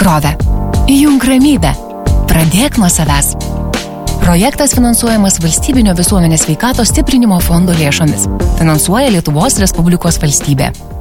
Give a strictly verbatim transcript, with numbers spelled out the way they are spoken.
tikrovę. Įjunk ramybę. Pradėk nuo savęs. Projektas finansuojamas Valstybinio visuomenės sveikatos stiprinimo fondo lėšomis. Finansuoja Lietuvos Respublikos valstybė.